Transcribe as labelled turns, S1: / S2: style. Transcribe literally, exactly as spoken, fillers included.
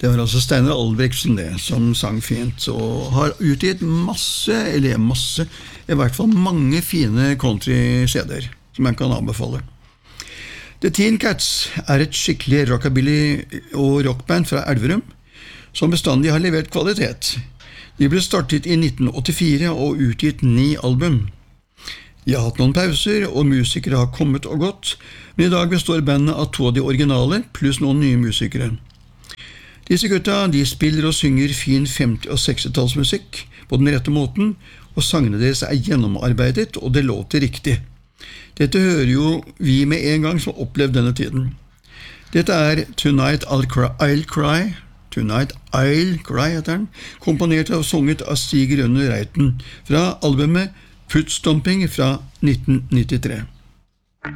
S1: Det var altså Steinar Albrektsen det, som sang fint, og har utgitt masse, eller masse, i hvert fall mange fine country-C-er, som jeg kan anbefale. The Teen Cats er et skikkelig rockabilly- og rockband fra Elverum, som bestandig har levert kvalitet. De ble startet i nitten åttifire og utgitt ni album. De har hatt noen pauser, og musikere har kommet og gått, men i dag består bandet av to av de originale, pluss noen nye musikere. Disse gutta, de spiller og synger fin femti- og seksti-tallsmusikk på den rette måten, og sangene deres er gjennomarbeidet, og det låter riktig. Dette hører jo vi med en gang som har opplevd denne tiden. Dette er Tonight I'll Cry, I'll Cry, Tonight I'll Cry heter den, komponert og sunget av Stig Rønne Reiten, fra albumet Footstomping fra nitten nittitre.